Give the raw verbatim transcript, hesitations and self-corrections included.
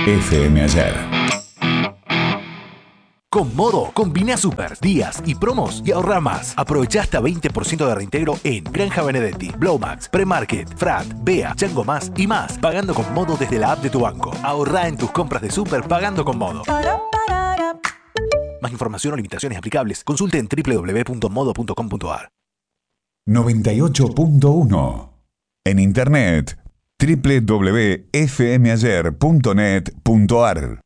F M Ayer. Con Modo, combina super, días y promos y ahorra más. Aprovecha hasta veinte por ciento de reintegro en Granja Benedetti, Blowmax, Premarket, Frat, Bea, Chango Más y más. Pagando con Modo desde la app de tu banco. Ahorra en tus compras de super pagando con Modo. Más información o limitaciones aplicables. Consulte en doble u doble u doble u punto modo punto com punto a r. noventa y ocho punto uno. En internet, doble u doble u doble u punto f m ayer punto net punto a r.